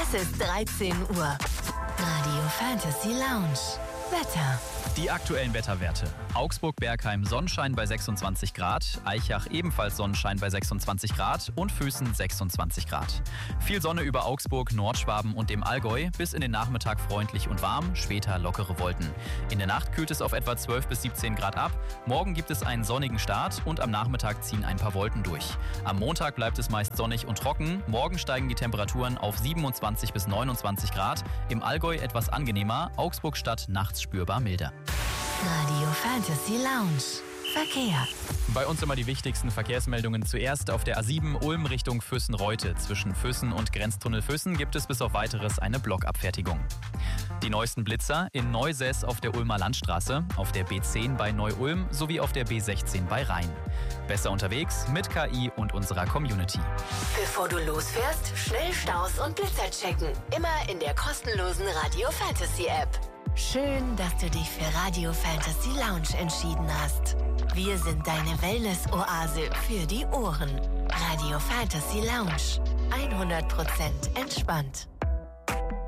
Es ist 13 Uhr. Radio Fantasy Lounge. Wetter. Die aktuellen Wetterwerte. Augsburg-Bergheim Sonnenschein bei 26 Grad, Aichach ebenfalls Sonnenschein bei 26 Grad und Füssen 26 Grad. Viel Sonne über Augsburg, Nordschwaben und dem Allgäu, bis in den Nachmittag freundlich und warm, später lockere Wolken. In der Nacht kühlt es auf etwa 12 bis 17 Grad ab, morgen gibt es einen sonnigen Start und am Nachmittag ziehen ein paar Wolken durch. Am Montag bleibt es meist sonnig und trocken, morgen steigen die Temperaturen auf 27 bis 29 Grad, im Allgäu etwas angenehmer, Augsburg-Stadt nachts spürbar milder. Radio Fantasy Lounge. Verkehr. Bei uns immer die wichtigsten Verkehrsmeldungen. Zuerst auf der A7 Ulm Richtung Füssen-Reute. Zwischen Füssen und Grenztunnel Füssen gibt es bis auf Weiteres eine Blockabfertigung. Die neuesten Blitzer in Neusäß auf der Ulmer Landstraße, auf der B10 bei Neu-Ulm sowie auf der B16 bei Rhein. Besser unterwegs mit KI und unserer Community. Bevor du losfährst, schnell Staus und Blitzer checken. Immer in der kostenlosen Radio Fantasy App. Schön, dass du dich für Radio Fantasy Lounge entschieden hast. Wir sind deine Wellness-Oase für die Ohren. Radio Fantasy Lounge. 100% entspannt.